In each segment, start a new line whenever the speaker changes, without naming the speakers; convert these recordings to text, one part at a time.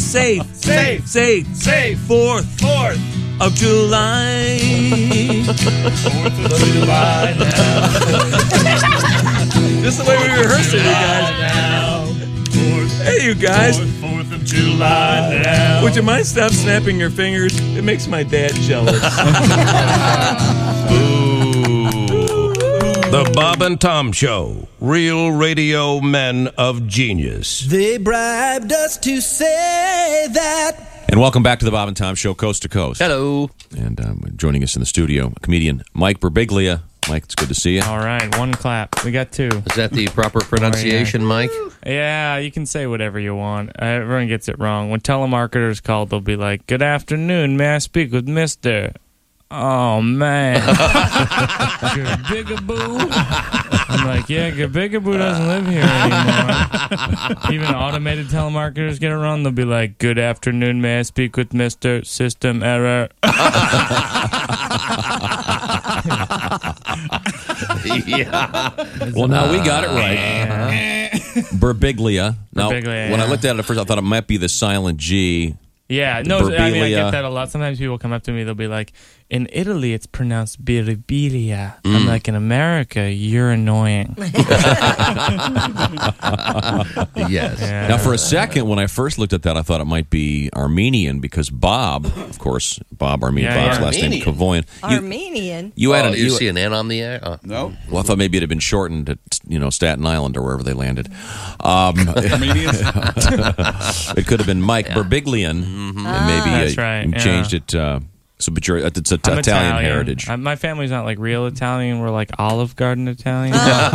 safe. 4th of July.
4th of July now.
This is the way we rehearsed it, you guys. Hey, you guys.
4th of July now.
Would you mind stop snapping your fingers? It makes my dad jealous.
The Bob and Tom Show. Real radio men of genius.
They bribed us to say that.
And welcome back to the Bob and Tom Show, Coast to Coast.
Hello.
And joining us in the studio, comedian Mike Birbiglia. Mike, it's good to see you.
All right, one clap. We got 2.
Is that the proper pronunciation, Mike?
Yeah, you can say whatever you want. Everyone gets it wrong. When telemarketers call, they'll be like, "Good afternoon, may I speak with Mr. Oh, man. Gabigaboo." I'm like, yeah, Gabigaboo doesn't live here anymore. Even automated telemarketers get it wrong. They'll be like, "Good afternoon, may I speak with Mr. System Error."
Yeah.
Well, now we got it right. Birbiglia. Now,
Birbiglia,
when I
yeah.
looked at it first, I thought it might be the silent G.
Yeah, no, I mean, I
Birbilia.
get that a lot. Sometimes people come up to me, they'll be like, "In Italy, it's pronounced Birbilia." I'm like, "In America, you're annoying."
Yes.
Yeah.
Now, for a second, when I first looked at that, I thought it might be Armenian because Bob, of course, Armenian,
Yeah,
Bob's
yeah.
last name,
Armenian.
Kavoyan.
Armenian.
You had
You see an N on the air?
No.
Well, I thought maybe it had been shortened at Staten Island or wherever they landed.
Armenians?
It could have been Mike Birbiglian, and maybe
That's right,
you
yeah.
changed it. But it's
I'm
Italian heritage.
My family's not like real Italian. We're like Olive Garden Italian.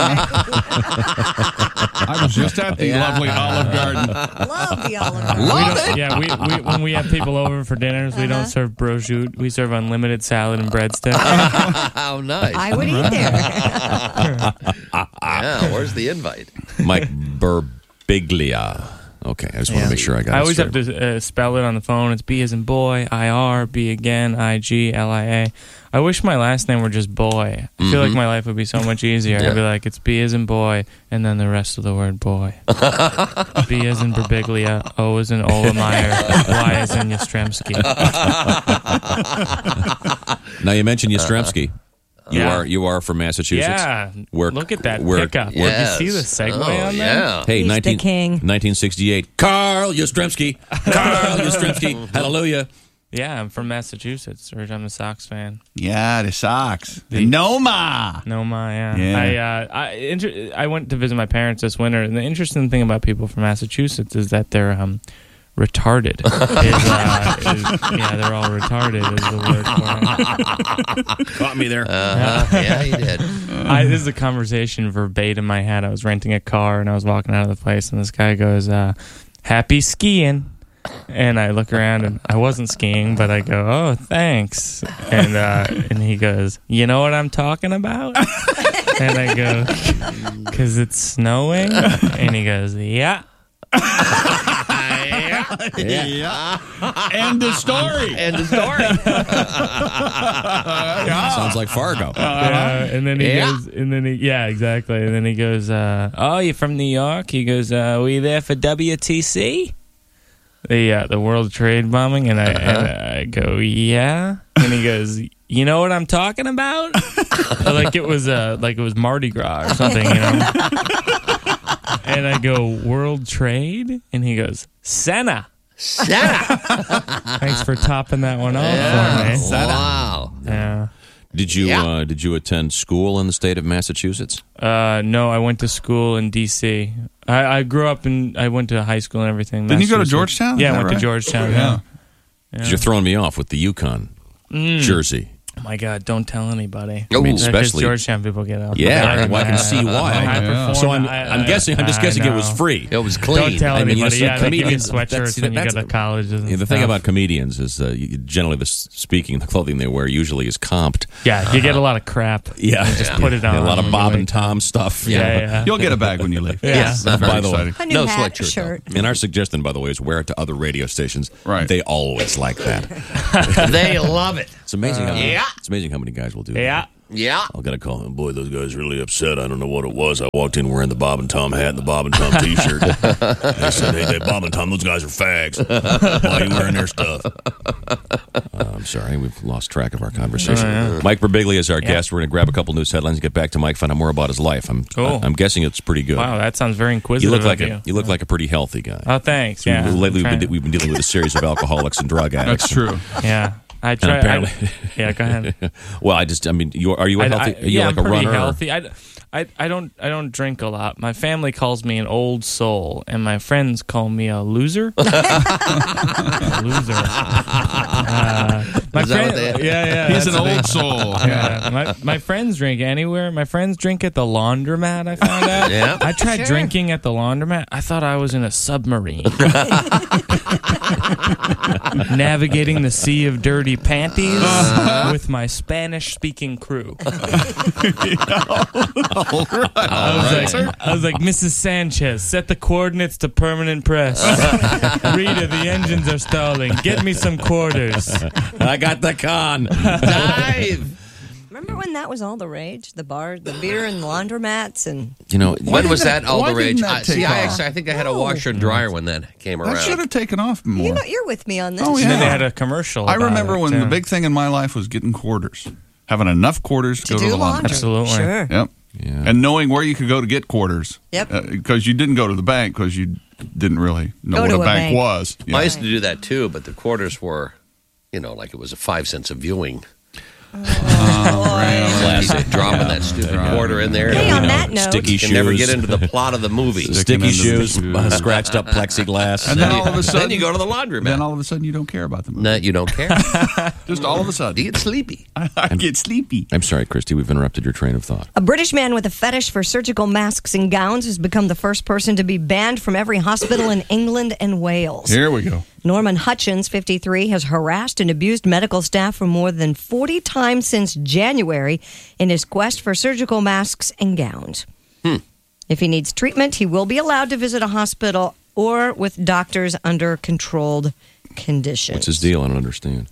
I was just at the lovely Olive Garden.
Love the Olive Garden.
Love it.
Yeah, we when we have people over for dinners, we don't serve prosciutto. We serve unlimited salad and breadsticks.
How nice.
I would eat there.
Yeah, where's the invite?
Mike Birbiglia. Okay, I just want to make sure I got it
I always
straight.
have to spell it on the phone. It's B as in boy, I-R, B again, I-G-L-I-A. I wish my last name were just boy. I feel like my life would be so much easier.
Yeah.
I'd be like, it's B as in boy, and then the rest of the word boy. B as in Birbiglia, O as in Olemeyer, Y as in Yastrzemski.
Now you mentioned Yastrzemski.
Yeah.
You are from Massachusetts.
Yeah, look at that
where-
pickup.
Yes.
Did you see the segue
Oh,
on that?
yeah.
Hey,
He's the king.
1968. Carl Yastrzemski. Carl Yastrzemski. Hallelujah.
Yeah, I'm from Massachusetts. I'm a Sox fan.
Yeah, the Sox. The Noma.
Noma, yeah.
Yeah.
I went to visit my parents this winter, and the interesting thing about people from Massachusetts is that they're retarded. Yeah, they're all retarded is the word for it.
Caught me there.
Yeah, you did.
This is a conversation verbatim I had. I was renting a car, and I was walking out of the place, and this guy goes, "Happy skiing." And I look around, and I wasn't skiing, but I go, "Oh, thanks." And he goes, "You know what I'm talking about?" And I go, "'Cause it's snowing?" And he goes, "Yeah."
Yeah. End of story.
End of story.
Sounds like Fargo.
And then he goes, exactly. And then he goes, "Oh, you're from New York?" He goes, "Were you there for WTC?" The World Trade Bombing, and I go, "Yeah," and he goes, "You know what I'm talking about?" like it was Mardi Gras or something, And I go, "World Trade," and he goes, "Senna." Thanks for topping that one off for me.
Wow.
Yeah.
Did you attend school in the state of Massachusetts?
No, I went to school in D.C. I grew up I went to high school and everything.
Didn't you go to
Massachusetts.
Georgetown?
Yeah,
Is
I
that
went to
right?
Georgetown.
Yeah.
Because you're throwing me off with the Yukon jersey.
Oh my God! Don't tell anybody.
I mean,
Because
especially
Georgetown people get out.
Yeah, well, I can see why.
High performance.
So I'm guessing it was free.
It was clean.
Don't tell
I mean,
anybody. Yeah, they give you
comedians-
sweatshirts when you go to college. And
The thing about comedians is generally the clothing they wear usually is comped.
Yeah, you get a lot of crap.
Yeah,
Just put it on.
A lot of
when
Bob
you
and Tom stuff.
Yeah.
You'll get a bag when you leave.
Yeah.
Yes.
That's very
By the way.
exciting.
A new
No
hat,
sweatshirt,
shirt.
And our suggestion, by the way, is wear it to other radio stations.
Right.
They always like that.
They love it.
It's amazing. It's amazing how many guys will do that.
Yeah.
Yeah.
I'll get a call. Boy, those guys really upset. I don't know what it was. I walked in wearing the Bob and Tom hat and the Bob and Tom T-shirt. They said, hey, Bob and Tom, those guys are fags. Why are you wearing their stuff? I'm sorry. We've lost track of our conversation. Mike Birbiglia is our guest. We're going to grab a couple news headlines and get back to Mike, find out more about his life. I'm guessing it's pretty good.
Wow, that sounds very inquisitive.
You look like a pretty healthy guy.
Oh, thanks.
So lately, we've been dealing with a series of alcoholics and drug addicts.
That's true.
Yeah. I try. Go ahead.
Well, are you a healthy? Are you like
I'm
a runner?
Healthy. I don't drink a lot. My family calls me an old soul, and my friends call me a loser. Loser.
He's an old soul.
Yeah. My friends drink anywhere. My friends drink at the laundromat. I found out.
Yeah.
I tried drinking at the laundromat. I thought I was in a submarine, navigating the sea of dirty panties with my Spanish-speaking crew. I was like, Mrs. Sanchez, set the coordinates to permanent press. Rita, the engines are stalling. Get me some quarters.
I got the con.
Dive.
Remember when that was all the rage? The bar, the beer and laundromats and...
When was that all the rage?
I
think I had a washer and dryer when that came around.
That should have taken off more.
You're with me on this.
Oh, yeah.
And then they had a commercial.
I
about
remember
it,
when
too.
the big thing in my life was getting quarters. Having enough quarters to go to the laundry.
Absolutely.
Sure.
Yep.
Yeah.
And knowing where you could go to get quarters.
Yep.
Because you didn't go to the bank because you didn't really know
Go
what
to
a
a
bank
bank.
was.
I used to do that too, but the quarters were, like it was 5 cents a viewing.
Classic.
Dropping that stupid quarter in there.
Hey, on that note,
Sticky
You
shoes.
can never get into the plot of the movie.
Sticky shoes,
Sticking
scratched up plexiglass.
And then all of a sudden,
Then you go to the laundromat.
then all of a sudden you don't care about the movie.
No, you don't care.
Just all of a sudden.
You get sleepy.
I get sleepy.
I'm sorry, Christy, we've interrupted your train of thought.
a British man with a fetish for surgical masks and gowns has become the first person to be banned from every hospital in England and Wales.
Here we go.
Norman Hutchins, 53, has harassed and abused medical staff for more than 40 times since January in his quest for surgical masks and gowns. If he needs treatment, he will be allowed to visit a hospital or with doctors under controlled conditions.
What's his deal? I don't understand.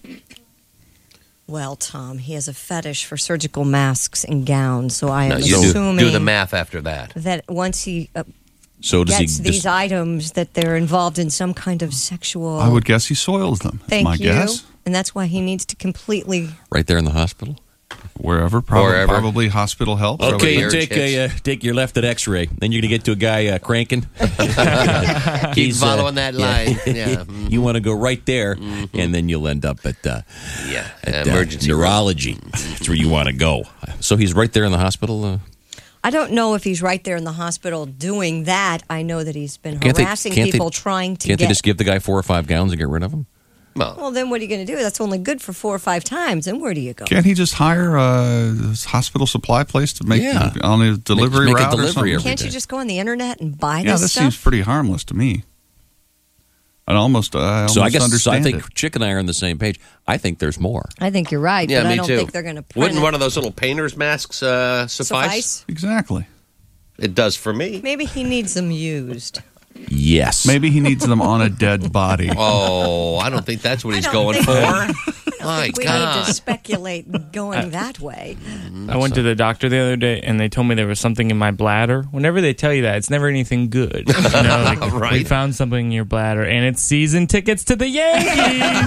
Well, Tom, he has a fetish for surgical masks and gowns, so I am
You
assuming
do the math after that.
that once he
So does
gets
he?
these items, that they're involved in some kind of sexual...
I would guess he soils them.
Thank
my
you.
guess.
And that's why he needs to completely...
Right there in the hospital.
Wherever, probably hospital help.
Okay, you
Probably.
take your left at X-ray. Then you're gonna get to a guy cranking.
Keep
He's,
following that line. Yeah.
You want to go right there, and then you'll end up at
Emergency
neurology. That's where you want to go. So he's right there in the hospital.
I don't know if he's right there in the hospital doing that. I know that he's been
Can't they-
harassing
can't they-
people trying to
Can't
get...
they just give the guy 4 or 5 gowns and get rid of him?
Well, then what are you going to do? That's only good for 4 or 5 times. Then where do you go?
Can't he just hire a hospital supply place to make on a delivery
Make a
route
delivery
or something?
every
Can't
day.
you just go on the internet and buy
Yeah,
this
this
stuff?
seems pretty harmless to me. I almost
So I guess
understand
I think
it.
Chick and I are on the same page. I think there's more.
I think you're right,
Yeah,
but
me
I don't
too.
think they're going to print
Wouldn't
it.
one of those little painter's masks suffice?
Exactly.
It does for me.
Maybe he needs them used.
Yes.
Maybe he needs them on a dead body.
Oh, I don't think that's what he's
don't
going
think-
for.
I
My
think we need
God.
to speculate going that way.
I went to the doctor the other day, and they told me there was something in my bladder. Whenever they tell you that, it's never anything good. You know, like,
Right.
We found something in your bladder, and it's season tickets to the Yankees.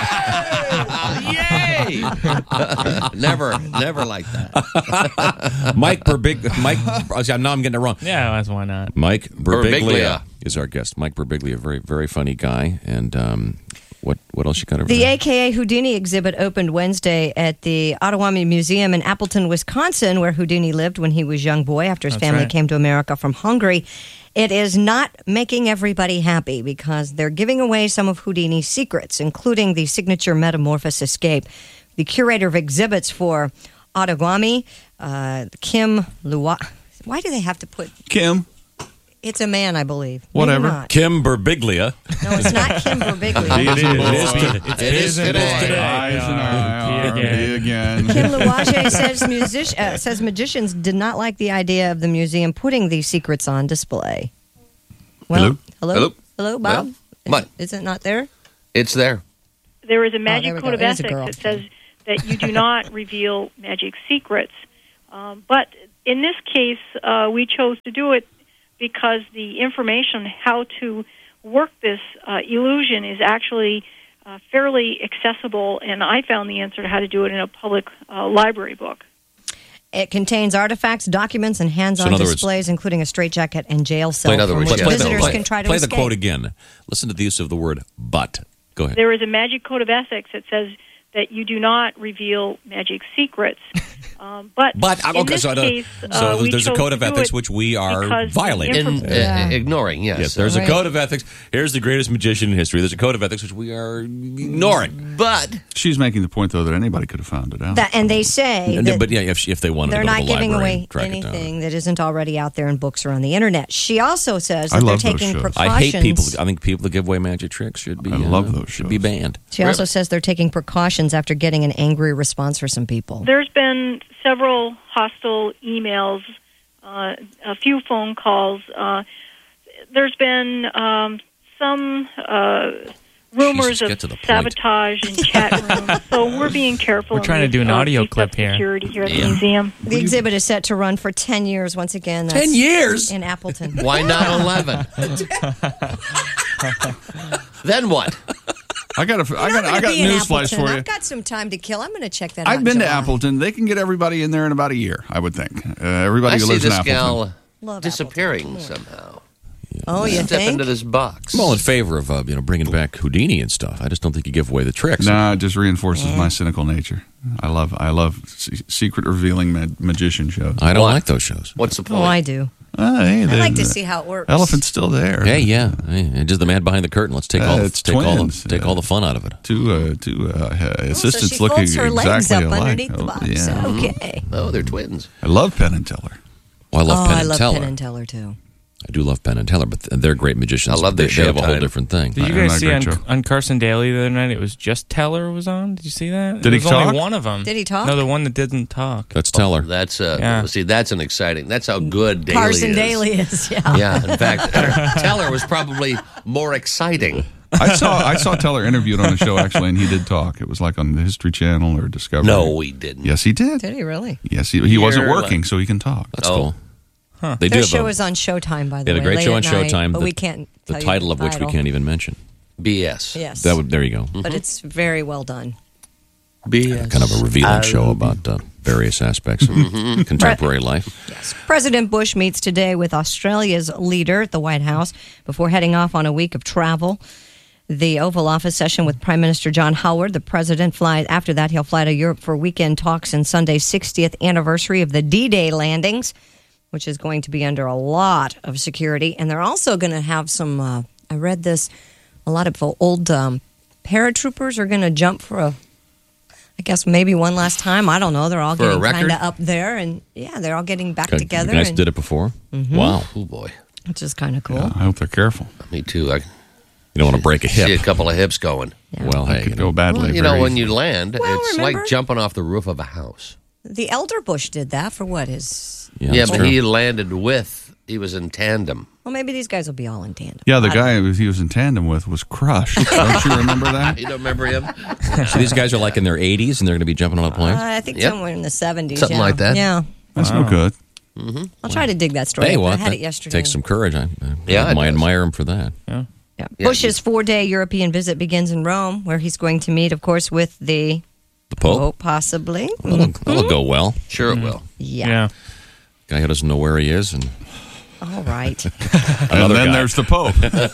Yay! Never like that.
Mike now I'm getting it wrong.
Yeah, that's why not.
Mike Birbiglia
Birbiglia.
is our guest. Mike Birbiglia, very, very funny guy. And what else you got over
The
there?
AKA Houdini exhibit opened Wednesday at the Ottawamie Museum in Appleton, Wisconsin, where Houdini lived when he was a young boy after his
That's
family
right.
came to America from Hungary. It is not making everybody happy because they're giving away some of Houdini's secrets, including the signature metamorphosis escape. The curator of exhibits for Ottawamie, Kim Lua. Why do they have to put...
Kim,
It's a man, I believe. Maybe
Whatever.
not.
Kim Birbiglia.
No, it's not Kim Birbiglia.
It is today.
eyes and eye, again.
Kim Luage says magicians did not like the idea of the museum putting these secrets on display. Well, hello, Bob.
Well, what?
Is it not there?
It's there.
There is a
there
magic
we
code
go.
of
It is a
ethics
girl.
that says that you do not reveal magic secrets. But in this case, we chose to do it because the information how to work this illusion is actually fairly accessible, and I found the answer to how to do it in a public library book.
It contains artifacts, documents, and hands-on displays, including a straitjacket and jail cell from which visitors can try to escape.
Play the quote again. Listen to the use of the word "but." Go ahead.
There is a magic code of ethics that says that you do not reveal magic secrets. But in this case,
so there's a code of ethics which we are violating.
Ignoring, yes.
There's a code of ethics. Here's the greatest magician in history. There's a code of ethics which we are ignoring.
But
she's making the point, though, that anybody could have found it out.
And they say that
but yeah, if they wanted
they're
to go
not
to the
giving
library
away
and track
anything that isn't already out there in books or on the internet. She also says that
I
they're
love those
taking
shows.
precautions.
I hate people. I think people that give away magic tricks should be.
I love those
should be banned.
She also says they're taking precautions after getting an angry response for some people.
There's been several hostile emails, a few phone calls. There's been some rumors of sabotage in chat rooms. So we're being careful.
We're trying to do an audio clip here.
Security here at the museum.
The exhibit is set to run for 10 years once again.
10 years?
In Appleton.
Why not 11? Then what?
I got news flash for you.
I've got some time to kill. I'm going to check that out.
I've been to Appleton. They can get everybody in there in about a year, I would think. Everybody who lives in Appleton.
I see this gal disappearing somehow.
Oh, you
Step
think?
into this box.
I'm all in favor of bringing back Houdini and stuff. I just don't think you give away the tricks.
Nah, it just reinforces my cynical nature. I love secret revealing magician shows.
I don't like those shows.
What's the point?
Oh, I do.
Hey,
I like to see how it works.
Elephant's still there.
Hey, yeah. Hey, just the man behind the curtain. Let's take all the fun out of it.
Two assistants
so she
looking
folds her legs
exactly
up
alike.
underneath the box.
Yeah.
Okay.
Oh, they're twins.
I love Penn and Teller.
Well, I love Penn
I
and
love
Teller.
Penn and Teller too.
I do love Penn and Teller, but they're great magicians.
I love their
They have a whole
Showtime.
different thing.
Did you guys see on Carson Daly the other night? It was just Teller was on. Did you see that?
Did he talk?
Only one of them.
Did he talk?
No, the one that didn't talk.
That's Teller.
That's
Yeah.
that's an exciting. That's how good Daly
Carson
is.
Daly is, yeah.
Yeah, in fact, Teller was probably more exciting.
I saw Teller interviewed on a show actually, and he did talk. It was like on the History Channel or Discovery.
No, he didn't.
Yes, he did.
Did he really?
Yes, he wasn't
You're
working,
like-
so he can talk.
That's cool. They do
Their
have
show is on Showtime, by the
they
way.
had a great
late
show on
at night,
Showtime.
but we can't
The
tell you
title of which we
title.
can't even mention.
BS.
Yes.
There you go.
But it's very well done.
BS.
Kind of a revealing show about various aspects of contemporary life.
Yes. President Bush meets today with Australia's leader at the White House before heading off on a week of travel. The Oval Office session with Prime Minister John Howard. The president flies. After that, he'll fly to Europe for weekend talks and Sunday's 60th anniversary of the D-Day landings, which is going to be under a lot of security. And they're also going to have some, I read this, a lot of old paratroopers are going to jump for I guess maybe one last time. I don't know. They're all
For a
getting
record?
kind of up there. And yeah, they're all getting back together.
You guys
and-
did it before? Wow.
Oh, boy.
Which is kind of cool.
I hope they're careful.
Me too. I
You don't want to break a
see a
hip.
couple of hips going.
Well,
It
hey,
could go badly.
Well, you
very
know, when
easily.
you land, it's
remember?
like jumping off the roof of a house.
The elder Bush did that for what?
yeah,
Yeah,
that's
but
true.
he landed he was in tandem.
Well, maybe these guys will be all in tandem.
Yeah, the
I don't
guy he was in tandem with was crushed. Don't you remember that?
You don't remember him?
So these guys are like in their 80s and they're going to be jumping on a plane?
I think
Yep.
somewhere in the 70s.
Something
yeah.
like that.
Yeah.
That's no good.
I'll try to dig that story.
Hey,
up.
what?
I had
That
it yesterday.
takes some courage. I
Yeah, it does.
admire him for that.
Yeah.
Yeah.
Bush's 4-day European visit begins in Rome, where he's going to meet, of course, with the
The Pope?
Pope, possibly.
That'll go well.
Sure it will.
Yeah.
Guy who doesn't know where he is. And
All right.
And then there's the Pope.
And the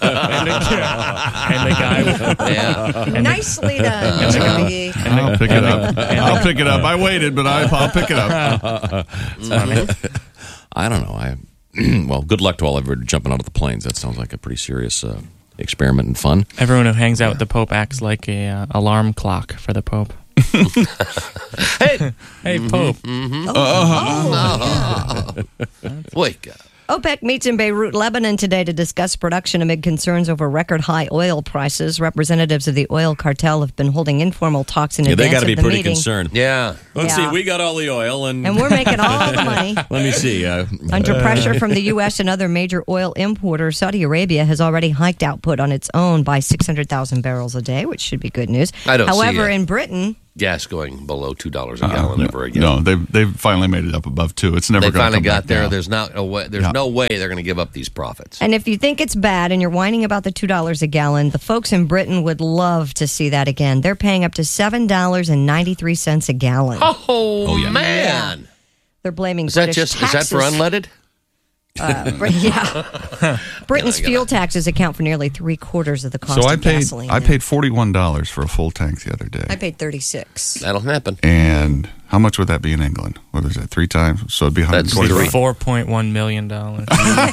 guy with
Yeah.
Nicely done, Joey.
I'll pick it up. I'll pick it up. I waited, but I'll pick it up.
I don't know. Well, good luck to all of you jumping out of the planes. That sounds like a pretty serious experiment and fun.
everyone who hangs out with the Pope acts like a alarm clock for the Pope.
Hey,
Hey, Pope.
wake up.
OPEC meets in Beirut, Lebanon today to discuss production amid concerns over record high oil prices. Representatives of the oil cartel have been holding informal talks in
Yeah, they
advance
got to
of
be
the
pretty
meeting.
concerned.
Yeah.
Let's
Yeah.
see. We got all the oil. And
And we're making all the money.
let me see.
Under pressure from the U.S. and other major oil importers, Saudi Arabia has already hiked output on its own by 600,000 barrels a day, which should be good news.
I don't see
However,
it.
in Britain,
gas going below $2 a gallon ever again.
No, they've finally made it up above 2. It's never.
They
gonna
finally
come
got
back
there.
down.
There's no way they're going to give up these profits.
And if you think it's bad and you're whining about the $2 a gallon, the folks in Britain would love to see that again. They're paying up to $7.93 a gallon.
Oh yeah. Man.
They're blaming
Is that
British
just
taxes.
is that for unleaded?
Yeah. Britain's fuel taxes account for nearly 3/4 of the cost
So I
of
paid
gasoline.
$41 for a full tank the other day.
I paid $36.
That'll happen.
And how much would that be in England? What is that? 3 times? So it'd be $125.
$4.1 million. I'm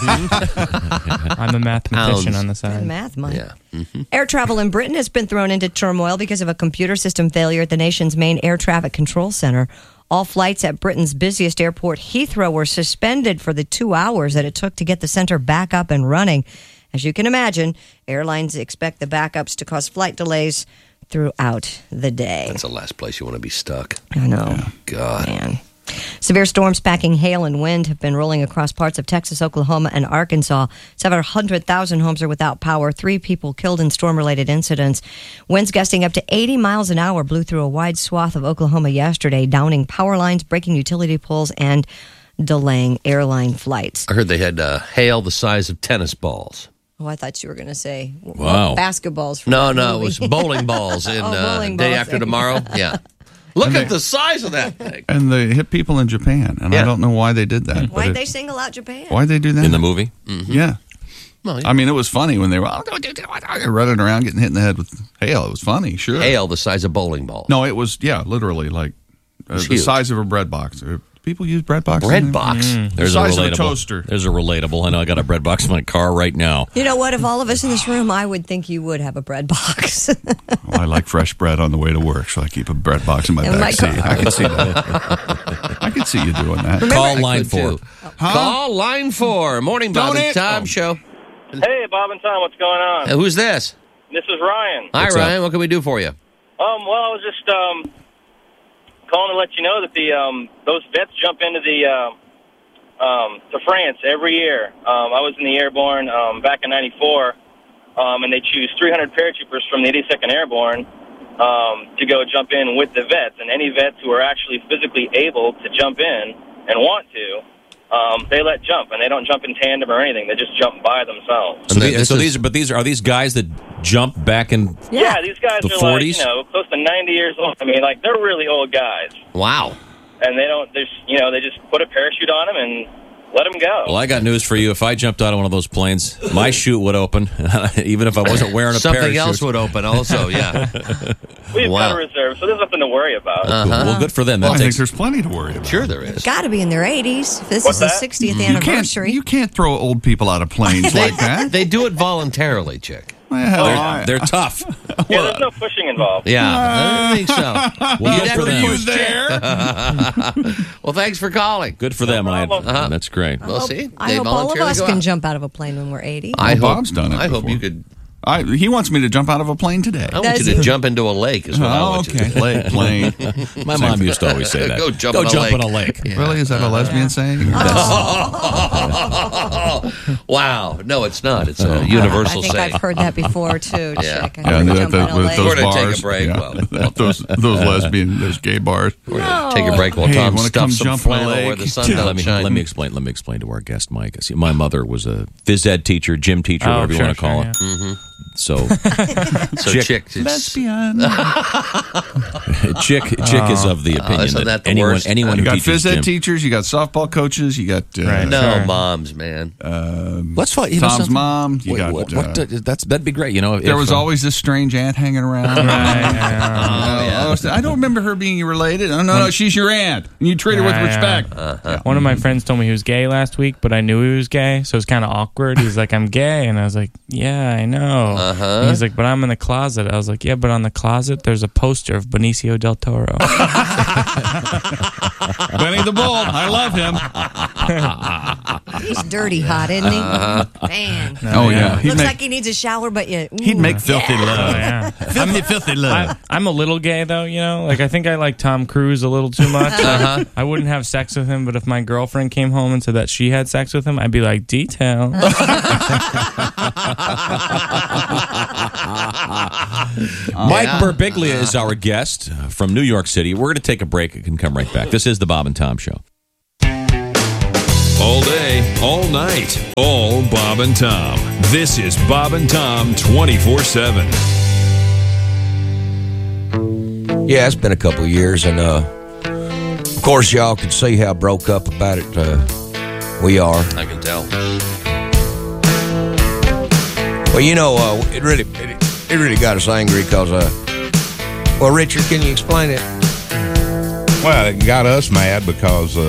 a mathematician on the side.
Math, Mike.
Yeah.
Air travel in Britain has been thrown into turmoil because of a computer system failure at the nation's main air traffic control center. All flights at Britain's busiest airport, Heathrow, were suspended for the 2 hours that it took to get the center back up and running. As you can imagine, airlines expect the backups to cause flight delays throughout the day.
That's the last place you want to be stuck.
I know.
God.
Man. Severe storms packing hail and wind have been rolling across parts of Texas, Oklahoma, and Arkansas. 700,000 homes are without power. 3 people killed in storm-related incidents. Winds gusting up to 80 miles an hour blew through a wide swath of Oklahoma yesterday, downing power lines, breaking utility poles, and delaying airline flights.
I heard they had hail the size of tennis balls.
Oh, I thought you were going to say
Wow.
basketballs. From
No,
that
it
movie.
was bowling balls in
bowling
Day
balls.
After Tomorrow. Yeah. Look at the size of that thing.
And they hit people in Japan, and I don't know why they did that.
Why'd they single out Japan?
Why'd they do that?
In the movie?
Yeah.
Well, yeah.
I mean, it was funny when they were running around getting hit in the head with hail. It was funny, sure.
Hail the size of bowling balls.
No, it was, literally like the
huge.
size of a bread box. People use bread boxes.
Bread box?
There's
the size
a
of
relatable.
a toaster.
There's a relatable. I know I got a bread box in my car right now.
You know what? Of all of us in this room, I would think you would have a bread box.
Well, I like fresh bread on the way to work, so I keep a bread box in my
In my
back seat.
car.
I can see that. I can see you doing that.
Call
I
line
could
4.
too. Call line 4. Morning, Bob and Tom Show.
Hey, Bob and Tom, what's going on?
Who's this?
This is Ryan.
Hi,
What's
Ryan.
up?
What can we do for you?
Well, I was just calling to let you know that those vets jump into to France every year. I was in the Airborne back in '94, and they choose 300 paratroopers from the 82nd Airborne to go jump in with the vets. And any vets who are actually physically able to jump in and want to, they let jump, and they don't jump in tandem or anything. They just jump by themselves.
Are these guys that jump back in?
Yeah, these guys
the
are
40s?
like, close to 90 years old. I mean, like, they're really old guys.
Wow.
And they don't, they just put a parachute on them and let them go.
Well, I got news for you. If I jumped out of one of those planes, my chute would open, even if I wasn't wearing a
Something
parachute.
else would open also, yeah.
We've
Wow.
got a reserve, so there's nothing to worry about.
Cool. Well, good for them.
Well,
That
I think
takes,
there's plenty to worry about.
Sure there is.
Got to be in their 80s. This
What's
is the
that?
60th anniversary.
You can't throw old people out of planes like that.
They do it voluntarily, Chick.
Well,
they're tough.
Yeah, there's no pushing involved.
Yeah, I don't think so.
Well,
You'd
good
have
for
to
them.
use there. Well, thanks for calling.
Good for them.
problem.
That's great.
We'll see.
I
They
hope all of
voluntarily
us
go
can
out.
jump out of a plane when we're 80.
I hope
Bob's done it
I hope
before.
you could.
He wants me to jump out of a plane today.
I want you to jump into a lake. Is what I want you to do.
Plane.
My mom used to always say that.
Go jump in a lake.
in a lake.
Yeah.
Really? Is that a lesbian saying?
Wow. No, it's not. It's a universal
I think
saying.
I've heard that before, too,
Yeah.
Chick. I
Yeah,
think
that,
jump in a
with
lake.
those
We're gonna take a
bars.
break,
Yeah, those gay bars.
We're going to take a break while
Hey,
Tom
wanna come
stuffs some
jump in a
flannel
lake?
where the sun
Let
don't
me,
shine.
let me explain to our guest, Mike. See, my mother was a phys ed teacher, gym teacher,
Oh,
whatever you
sure,
want to call
sure,
it.
Mm-hmm.
So,
So, Chick, it's,
Lesbian.
Chick is of the opinion
isn't that the
anyone
worst?
anyone
You
who
got
teaches
phys ed
gym.
teachers, you got softball coaches, you got
Right.
no
Sure.
moms, man.
Let's find
Tom's
something?
mom. You got.
That'd be great. You know,
There
if,
was always this strange aunt hanging around. I don't remember her being related. Oh, no, she's your aunt, and you treat her with respect.
One of my friends told me he was gay last week, but I knew he was gay, so it was kind of awkward. He's like, "I'm gay," and I was like, "Yeah, I know." And he's like, "But I'm in the closet." I was like, "Yeah, but on the closet, there's a poster of Benicio del Toro."
Benny the Bull. I love him.
He's dirty hot, isn't he? Man.
Oh, yeah.
Looks like he needs a shower, but
He'd make filthy love.
Oh, yeah.
filthy love.
I'm a little gay, though, you know? Like, I think I like Tom Cruise a little too much. I wouldn't have sex with him, but if my girlfriend came home and said that she had sex with him, I'd be like, detail.
Mike Birbiglia is our guest from New York City. We're going to take a break and come right back. This is the Bob and Tom Show.
All day, all night, all Bob and Tom. This is Bob and Tom 24/7.
Yeah, it's been a couple of years, and of course, y'all can see how broke up about it we are.
I can tell.
Well, you know, it really got us angry because, well, Richard, can you explain it?
Well, it got us mad because